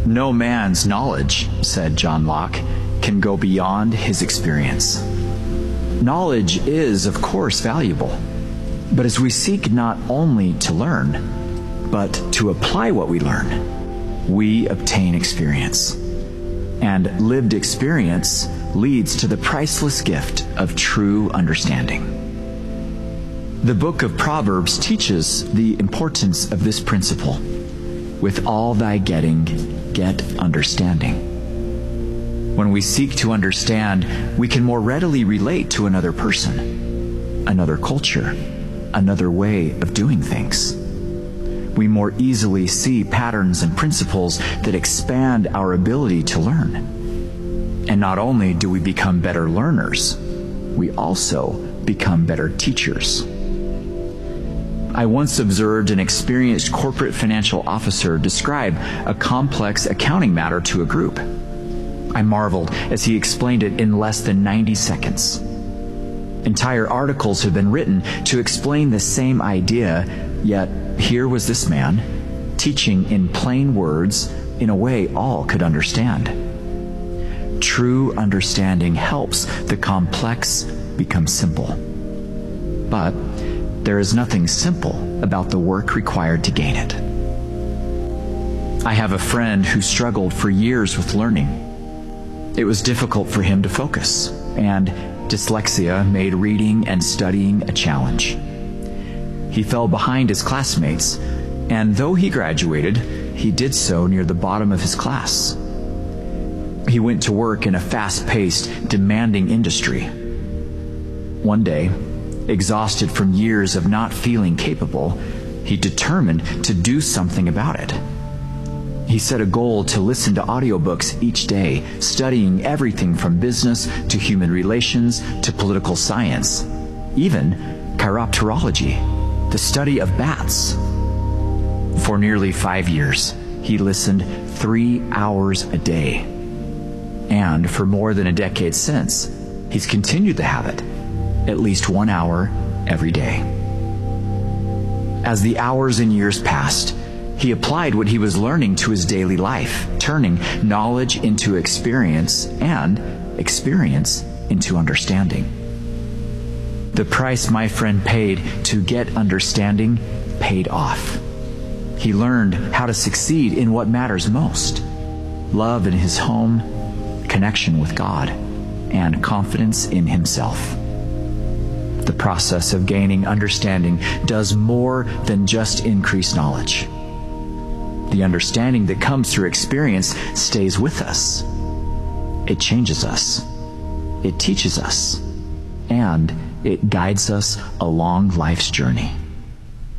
No man's knowledge, said John Locke, can go beyond his experience. Knowledge is, of course, valuable, but as we seek not only to learn, but to apply what we learn, we obtain experience. And lived experience leads to the priceless gift of true understanding. The book of Proverbs teaches the importance of this principle. With all thy getting, get understanding. When we seek to understand, we can more readily relate to another person, another culture, another way of doing things. We more easily see patterns and principles that expand our ability to learn. And not only do we become better learners, we also become better teachers. I once observed an experienced corporate financial officer describe a complex accounting matter to a group. I marveled as he explained it in less than 90 seconds. Entire articles have been written to explain the same idea, yet here was this man teaching in plain words in a way all could understand. True understanding helps the complex become simple. But there is nothing simple about the work required to gain it. I have a friend who struggled for years with learning. It was difficult for him to focus, and dyslexia made reading and studying a challenge. He fell behind his classmates, and though he graduated, he did so near the bottom of his class. He went to work in a fast-paced, demanding industry. One day, exhausted from years of not feeling capable, he determined to do something about it. He set a goal to listen to audiobooks each day, studying everything from business to human relations to political science, even chiropterology, the study of bats. For nearly 5 years, he listened 3 hours a day. And for more than a decade since, he's continued the habit, at least 1 hour every day. As the hours and years passed, he applied what he was learning to his daily life, turning knowledge into experience and experience into understanding. The price my friend paid to get understanding paid off. He learned how to succeed in what matters most: love in his home, connection with God, and confidence in himself. The process of gaining understanding does more than just increase knowledge. The understanding that comes through experience stays with us. It changes us. It teaches us. And it guides us along life's journey.